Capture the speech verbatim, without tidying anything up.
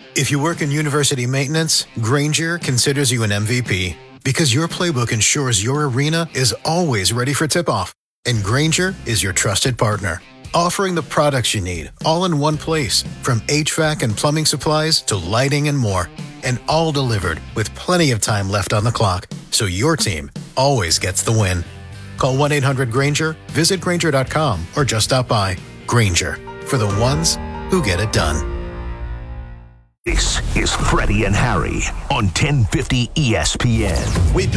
If you work in university maintenance, Granger considers you an M V P because your playbook ensures your arena is always ready for tip-off. And Granger is your trusted partner, offering the products you need all in one place, from H V A C and plumbing supplies to lighting and more, and all delivered with plenty of time left on the clock, so your team always gets the win. Call one eight hundred Granger, visit Granger dot com, or just stop by. Granger, for the ones who get it done. This is Freddie and Harry on ten fifty E S P N. We